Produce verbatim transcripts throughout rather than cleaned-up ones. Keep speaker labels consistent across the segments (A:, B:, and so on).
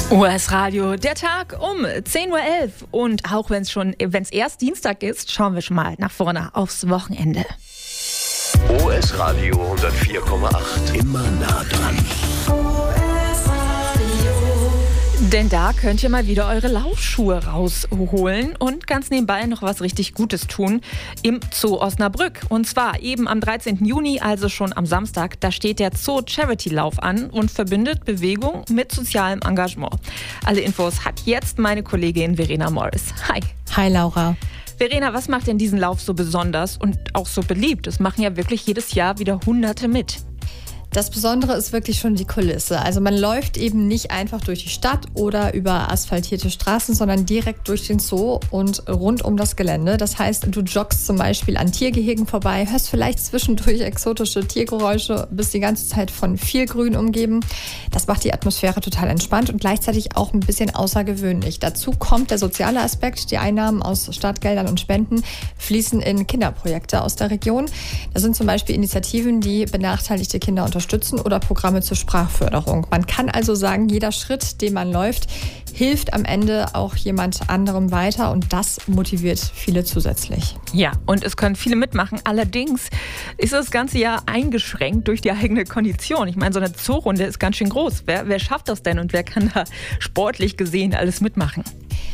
A: U S-Radio, der Tag um zehn Uhr elf. Und auch wenn es schon, wenn es erst Dienstag ist, schauen wir schon mal nach vorne aufs Wochenende.
B: U S-Radio hundertvier Komma acht. Immer nah dran.
A: Denn da könnt ihr mal wieder eure Laufschuhe rausholen und ganz nebenbei noch was richtig Gutes tun im Zoo Osnabrück. Und zwar eben am dreizehnten Juni, also schon am Samstag, da steht der Zoo Charity Lauf an und verbindet Bewegung mit sozialem Engagement. Alle Infos hat jetzt meine Kollegin Verena Morris. Hi.
C: Hi Laura.
A: Verena, was macht denn diesen Lauf so besonders und auch so beliebt? Es machen ja wirklich jedes Jahr wieder Hunderte mit.
C: Das Besondere ist wirklich schon die Kulisse. Also man läuft eben nicht einfach durch die Stadt oder über asphaltierte Straßen, sondern direkt durch den Zoo und rund um das Gelände. Das heißt, du joggst zum Beispiel an Tiergehegen vorbei, hörst vielleicht zwischendurch exotische Tiergeräusche, bist die ganze Zeit von viel Grün umgeben. Das macht die Atmosphäre total entspannt und gleichzeitig auch ein bisschen außergewöhnlich. Dazu kommt der soziale Aspekt. Die Einnahmen aus Stadtgeldern und Spenden fließen in Kinderprojekte aus der Region. Das sind zum Beispiel Initiativen, die benachteiligte Kinder unterstützen. Unterstützen oder Programme zur Sprachförderung. Man kann also sagen, jeder Schritt, den man läuft, hilft am Ende auch jemand anderem weiter und das motiviert viele zusätzlich.
A: Ja, und es können viele mitmachen. Allerdings ist das ganze Jahr eingeschränkt durch die eigene Kondition. Ich meine, so eine Zoorunde ist ganz schön groß. Wer, wer schafft das denn und wer kann da sportlich gesehen alles mitmachen?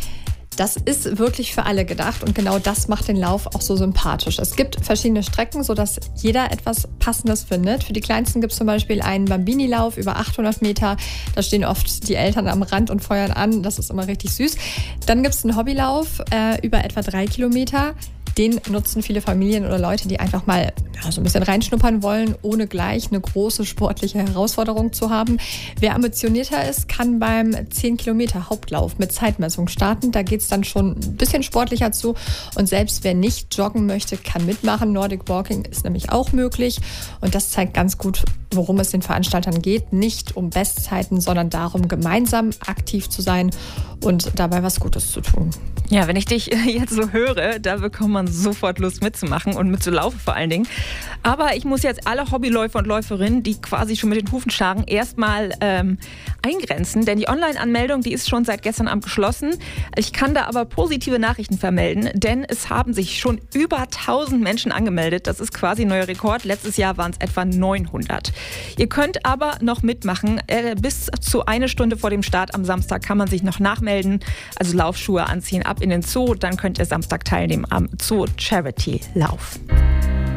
C: Das ist wirklich für alle gedacht und genau das macht den Lauf auch so sympathisch. Es gibt verschiedene Strecken, sodass jeder etwas Passendes findet. Für die Kleinsten gibt es zum Beispiel einen Bambini-Lauf über achthundert Meter. Da stehen oft die Eltern am Rand und feuern an. Das ist immer richtig süß. Dann gibt es einen Hobbylauf äh, über etwa drei Kilometer. Den nutzen viele Familien oder Leute, die einfach mal ja, so ein bisschen reinschnuppern wollen, ohne gleich eine große sportliche Herausforderung zu haben. Wer ambitionierter ist, kann beim zehn Kilometer Hauptlauf mit Zeitmessung starten. Da geht es dann schon ein bisschen sportlicher zu. Und selbst wer nicht joggen möchte, kann mitmachen. Nordic Walking ist nämlich auch möglich. Und das zeigt ganz gut, worum es den Veranstaltern geht. Nicht um Bestzeiten, sondern darum, gemeinsam aktiv zu sein und dabei was Gutes zu tun.
A: Ja, wenn ich dich jetzt so höre, da bekommt man sofort Lust mitzumachen und mitzulaufen vor allen Dingen. Aber ich muss jetzt alle Hobbyläufer und Läuferinnen, die quasi schon mit den Hufen schlagen, erstmal ähm, eingrenzen. Denn die Online-Anmeldung, die ist schon seit gestern Abend geschlossen. Ich kann da aber positive Nachrichten vermelden, denn es haben sich schon über tausend Menschen angemeldet. Das ist quasi ein neuer Rekord. Letztes Jahr waren es etwa neunhundert. Ihr könnt aber noch mitmachen. Äh, bis zu eine Stunde vor dem Start am Samstag kann man sich noch nachmelden. Also Laufschuhe anziehen, ab in den Zoo. Dann könnt ihr Samstag teilnehmen am Zoo Charity Lauf.